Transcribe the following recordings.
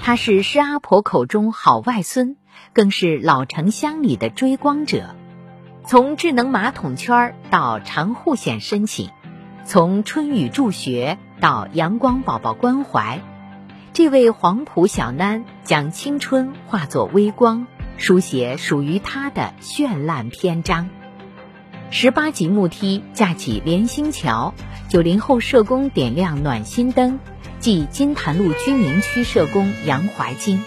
他是施阿婆口中好外孙，更是老城乡里的追光者。从智能马桶圈到长护险申请，从春雨助学到阳光宝宝关怀，这位黄埔小囡将青春化作微光，书写属于他的绚烂篇章。18级木梯架起连心桥，90后社工点亮暖心灯，即金坛路居民区社工杨怀清。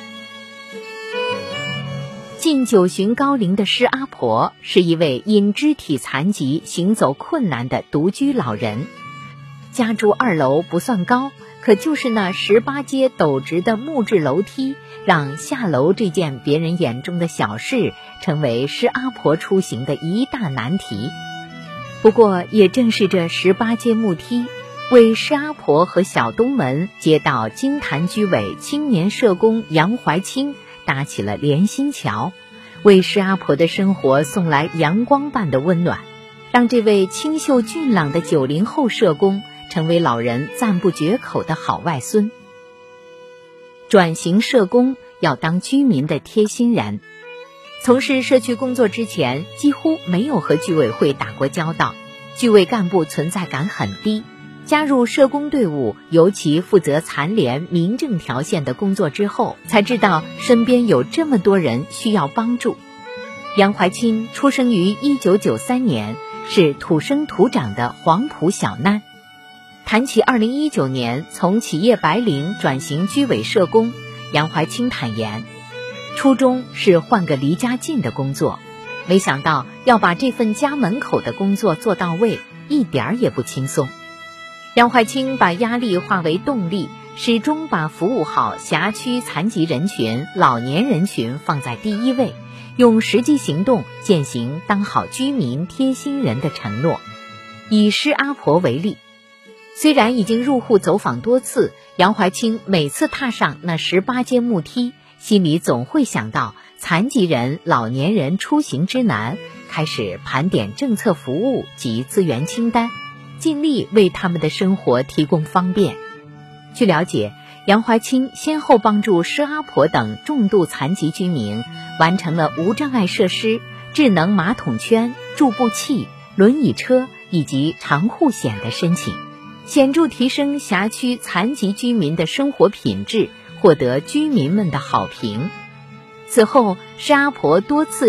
近90高龄的施阿婆是一位因肢体残疾行走困难的独居老人，家住2楼不算高，可就是那18阶陡直的木质楼梯，让下楼这件别人眼中的小事成为施阿婆出行的一大难题。不过也正是这18阶木梯，为施阿婆和小东门街道金坛居委青年社工杨怀清搭起了连心桥，为施阿婆的生活送来阳光般的温暖，让这位清秀俊朗的90后社工成为老人赞不绝口的好外孙。转型社工要当居民的贴心人，从事社区工作之前几乎没有和居委会打过交道，居委干部存在感很低。加入社工队伍，尤其负责残联民政条线的工作之后，才知道身边有这么多人需要帮助。杨怀清出生于1993年，是土生土长的黄埔小囡。谈起2019年从企业白领转型居委社工，杨怀清坦言，初衷是换个离家近的工作，没想到要把这份家门口的工作做到位，一点儿也不轻松。杨怀清把压力化为动力，始终把服务好辖区残疾人群、老年人群放在第一位，用实际行动践行当好居民贴心人的承诺。以施阿婆为例，虽然已经入户走访多次，杨怀清每次踏上那18阶木梯，心里总会想到残疾人、老年人出行之难，开始盘点政策服务及资源清单，尽力为他们的生活提供方便。据了解，杨怀清先后帮助施阿婆等重度残疾居民完成了无障碍设施、智能马桶圈、助步器、轮椅车以及长护险的申请，显著提升辖区残疾居民的生活品质，获得居民们的好评。此后，施阿婆多次